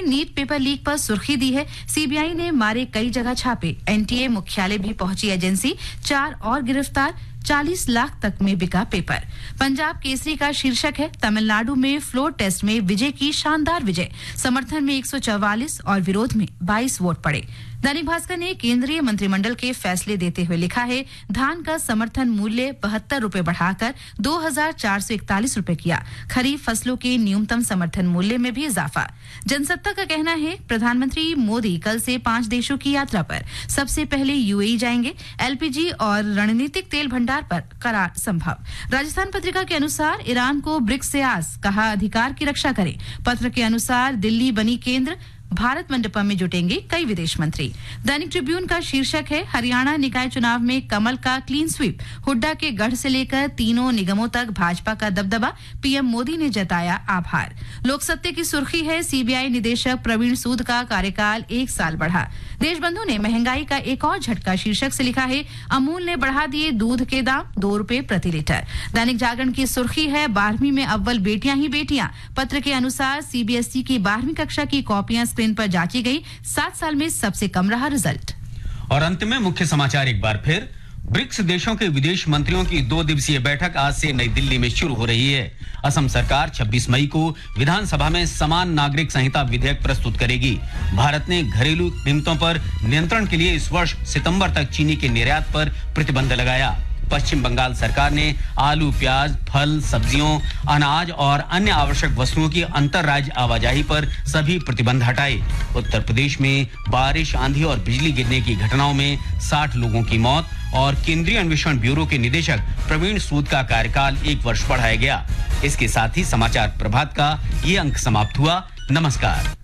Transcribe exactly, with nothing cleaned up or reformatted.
NEET paper leak पर सुर्खी दी है। सीबीआई ने मारे कई जगह छापे, एनटीए मुख्यालय भी पहुंची एजेंसी, चार और गिरफ्तार, चालीस लाख तक में बिका पेपर। पंजाब केसरी का शीर्षक है, तमिलनाडु में फ्लोर टेस्ट में विजय की शानदार विजय, समर्थन में एक सौ चौवालीस और विरोध में बाईस वोट पड़े। दैनिक भास्कर ने केंद्रीय मंत्रिमंडल के फैसले देते हुए लिखा है, धान का समर्थन मूल्य बहत्तर रुपए बढ़ाकर दो हजार चार सौ इकतालीस रुपए किया, खरीफ फसलों के न्यूनतम समर्थन मूल्य में भी इजाफा। जनसत्ता का कहना है, प्रधानमंत्री मोदी कल से पांच देशों की यात्रा पर, सबसे पहले यूएई जाएंगे, एलपीजी और रणनीतिक तेल भंडार पर करार संभव। राजस्थान पत्रिका के अनुसार ईरान को ब्रिक्स से आस, कहा अधिकार की रक्षा करें। पत्र के अनुसार दिल्ली बनी केंद्र, भारत मंडपम में जुटेंगे कई विदेश मंत्री। दैनिक ट्रिब्यून का शीर्षक है, हरियाणा निकाय चुनाव में कमल का क्लीन स्वीप, हुड्डा के गढ़ से लेकर तीनों निगमों तक भाजपा का दबदबा, पीएम मोदी ने जताया आभार। लोकसत्ते की सुर्खी है, सीबीआई निदेशक प्रवीण सूद का कार्यकाल एक साल बढ़ा। देशबंधु ने महंगाई का एक और झटका शीर्षक से लिखा है, अमूल ने बढ़ा दिए दूध के दाम, दो रुपए प्रति लीटर। दैनिक जागरण की सुर्खी है, बारहवीं में अव्वल बेटियां ही बेटियां। पत्र के अनुसार सीबीएसई की बारहवीं कक्षा की कॉपियां स्क्रीन पर जांची गई, सात साल में सबसे कम रहा रिजल्ट। और अंत में मुख्य समाचार एक बार फिर, ब्रिक्स देशों के विदेश मंत्रियों की दो दिवसीय बैठक आज से नई दिल्ली में शुरू हो रही है। असम सरकार छब्बीस मई को विधानसभा में समान नागरिक संहिता विधेयक प्रस्तुत करेगी। भारत ने घरेलू कीमतों पर नियंत्रण के लिए इस वर्ष सितंबर तक चीनी के निर्यात पर प्रतिबंध लगाया। पश्चिम बंगाल सरकार ने आलू, प्याज, फल, सब्जियों, अनाज और अन्य आवश्यक वस्तुओं की अंतर राज्य आवाजाही पर सभी प्रतिबंध हटाए। उत्तर प्रदेश में बारिश, आंधी और बिजली गिरने की घटनाओं में साठ लोगों की मौत और केंद्रीय अन्वेषण ब्यूरो के निदेशक प्रवीण सूद का कार्यकाल एक वर्ष बढ़ाया गया। इसके साथ ही समाचार प्रभात का ये अंक समाप्त हुआ। नमस्कार।